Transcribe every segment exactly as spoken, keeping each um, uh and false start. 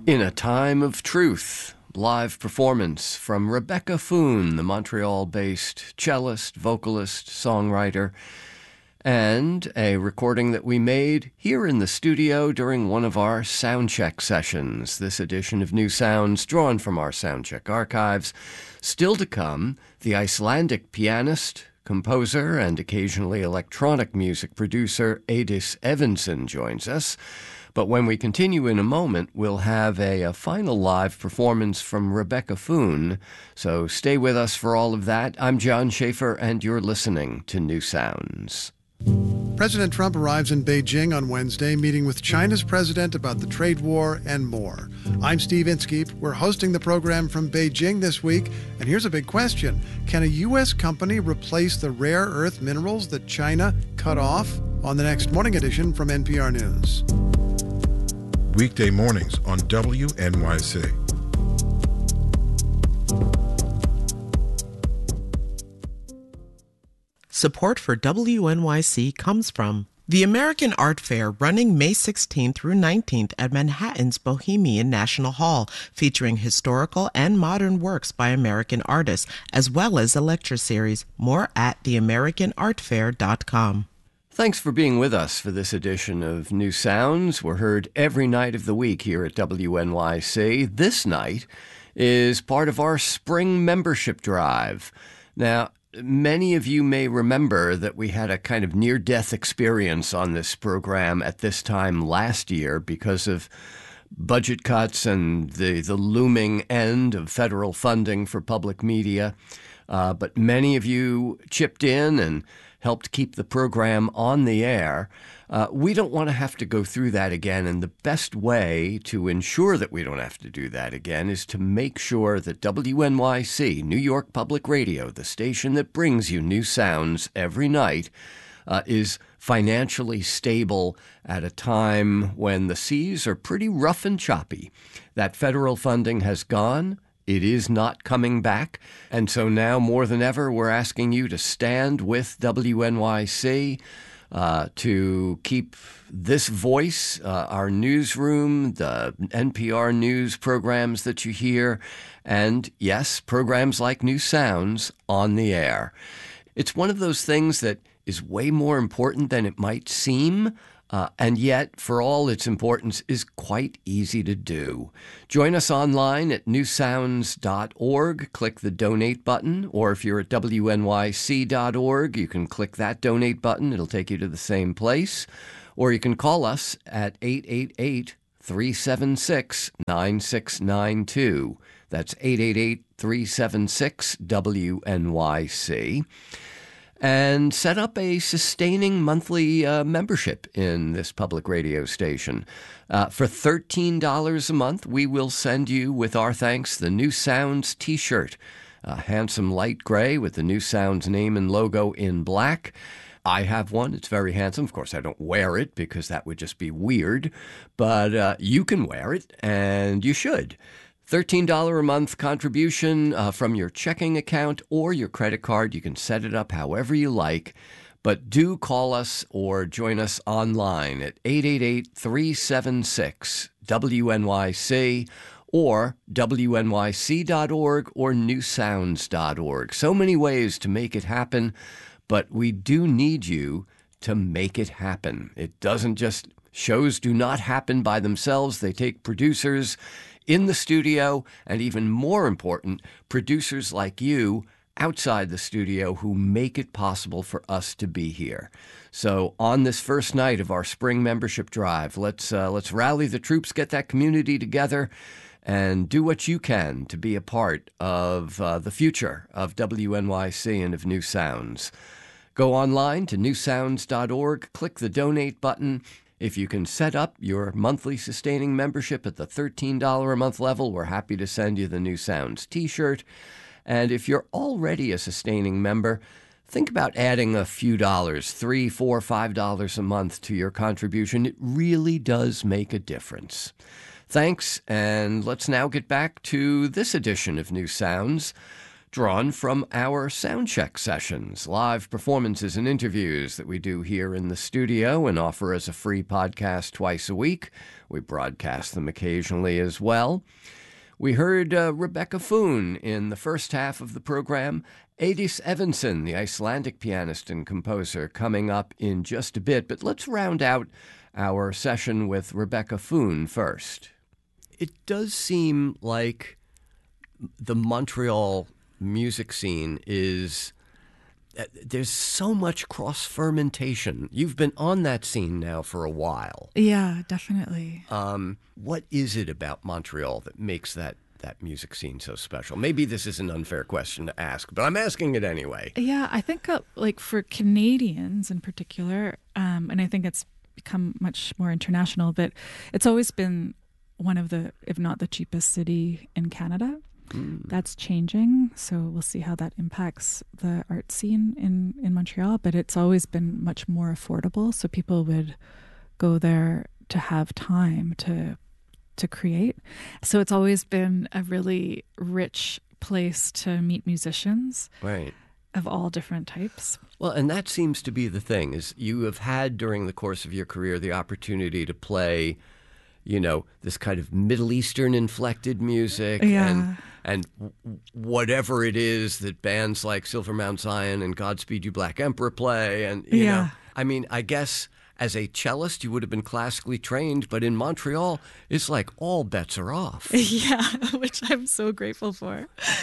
In a Time of Truth, live performance from Rebecca Foon, the Montreal-based cellist, vocalist, songwriter, and a recording that we made here in the studio during one of our soundcheck sessions. This edition of New Sounds, drawn from our soundcheck archives. Still to come, the Icelandic pianist, composer, and occasionally electronic music producer Eidis Evensen joins us. But when we continue in a moment, we'll have a, a final live performance from Rebecca Foon. So stay with us for all of that. I'm John Schaefer, and you're listening to New Sounds. President Trump arrives in Beijing on Wednesday, meeting with China's president about the trade war and more. I'm Steve Inskeep. We're hosting the program from Beijing this week, and here's a big question. Can a U S company replace the rare earth minerals that China cut off? On the next morning edition from N P R News. Weekday mornings on W N Y C. Support for W N Y C comes from the American Art Fair, running May sixteenth through nineteenth at Manhattan's Bohemian National Hall, featuring historical and modern works by American artists, as well as a lecture series. More at the american art fair dot com. Thanks for being with us for this edition of New Sounds. We're heard every night of the week here at W N Y C. This night is part of our spring membership drive. Now, many of you may remember that we had a kind of near-death experience on this program at this time last year because of budget cuts and the, the looming end of federal funding for public media. Uh, but many of you chipped in and helped keep the program on the air. Uh, we don't want to have to go through that again, and the best way to ensure that we don't have to do that again is to make sure that W N Y C, New York Public Radio, the station that brings you new sounds every night, uh, is financially stable at a time when the seas are pretty rough and choppy. That federal funding has gone. It is not coming back. And so now more than ever, we're asking you to stand with W N Y C uh, to keep this voice, uh, our newsroom, the N P R News programs that you hear, and yes, programs like New Sounds on the air. It's one of those things that is way more important than it might seem. Uh, and yet, for all its importance, is quite easy to do. Join us online at new sounds dot org. Click the donate button, or if you're at W N Y C dot org, you can click that donate button. It'll take you to the same place. Or you can call us at eight eight eight, three seven six, nine six nine two. That's eight eight eight, three seven six, W N Y C. And set up a sustaining monthly uh, membership in this public radio station. Uh, for thirteen dollars a month, we will send you, with our thanks, the New Sounds t-shirt. A handsome light gray with the New Sounds name and logo in black. I have one. It's very handsome. Of course, I don't wear it because that would just be weird. But uh, you can wear it, and you should. thirteen dollars a month contribution uh, from your checking account or your credit card. You can set it up however you like, but do call us or join us online at eight eight eight, three seven six, W N Y C or W N Y C dot org or new sounds dot org. So many ways to make it happen, but we do need you to make it happen. It doesn't just, shows do not happen by themselves. They take producers in the studio, and even more important, producers like you outside the studio who make it possible for us to be here. So on this first night of our spring membership drive, let's uh, let's rally the troops, get that community together, and do what you can to be a part of uh, the future of W N Y C and of New Sounds. Go online to new sounds dot org, click the donate button. If you can set up your monthly sustaining membership at the thirteen dollars a month level, we're happy to send you the New Sounds t-shirt. And if you're already a sustaining member, think about adding a few dollars, three, four, five dollars a month to your contribution. It really does make a difference. Thanks, and let's now get back to this edition of New Sounds. drawn from our soundcheck sessions, live performances and interviews that we do here in the studio and offer as a free podcast twice a week. We broadcast them occasionally as well. We heard uh, Rebecca Foon in the first half of the program. Eidís Evensen, the Icelandic pianist and composer, coming up in just a bit. But let's round out our session with Rebecca Foon first. It does seem like the Montreal music scene is... There's so much cross-fermentation. You've been on that scene now for a while. Yeah, definitely. Um, what is it about Montreal that makes that, that music scene so special? Maybe this is an unfair question to ask, but I'm asking it anyway. Yeah, I think uh, like for Canadians in particular, um, and I think it's become much more international, but it's always been one of the, if not the cheapest city in Canada. Mm. That's changing, so we'll see how that impacts the art scene in, in Montreal, but it's always been much more affordable, so people would go there to have time to to create. So it's always been a really rich place to meet musicians. Right. Of all different types. Well, and that seems to be the thing, is you have had during the course of your career the opportunity to play, you know, this kind of Middle Eastern inflected music yeah. and and whatever it is that bands like Silver Mount Zion and Godspeed You Black Emperor play. And, you yeah. know, I mean, I guess as a cellist, you would have been classically trained, but in Montreal, it's like all bets are off. Yeah, which I'm so grateful for.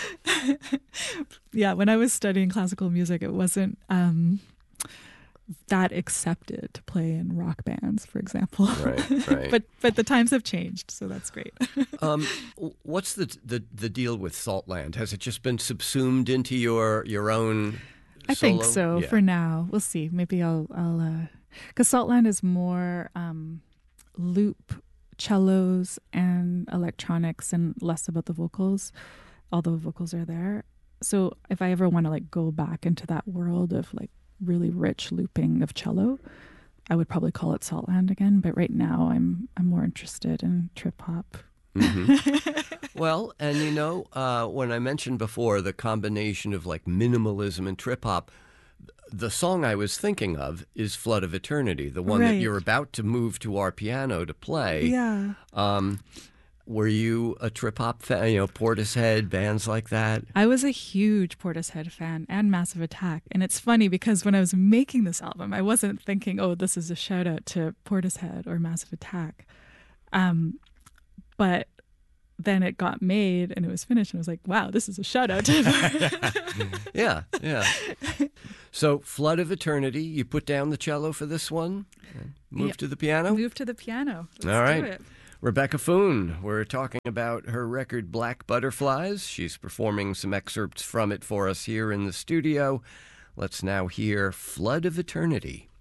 Yeah, when I was studying classical music, it wasn't um, that accepted to play in rock bands, for example. Right, right. but but the times have changed, so that's great. um, what's the, the the deal with Saltland? Has it just been subsumed into your your own? I solo? think so. Yeah. For now, we'll see. Maybe I'll I'll because uh, Saltland is more um, loop cellos and electronics and less about the vocals, although vocals are there. So if I ever want to like go back into that world of like really rich looping of cello, I would probably call it Saltland again. But right now, I'm I'm more interested in trip hop. Mm-hmm. Well, and you know, uh, when I mentioned before the combination of like minimalism and trip hop, the song I was thinking of is "Flood of Eternity," the one right. that you're about to move to our piano to play. Yeah. Um, were you a trip hop fan? You know, Portishead, bands like that? I was a huge Portishead fan and Massive Attack. And it's funny because when I was making this album, I wasn't thinking, oh, this is a shout out to Portishead or Massive Attack. Um, but then it got made and it was finished and I was like, wow, this is a shout out to them. Yeah, yeah. So, Flood of Eternity, you put down the cello for this one? Move Yep. to the piano? Move to the piano. Let's All right. do it. Rebecca Foon, we're talking about her record Black Butterflies. She's performing some excerpts from it for us here in the studio. Let's now hear Flood of Eternity.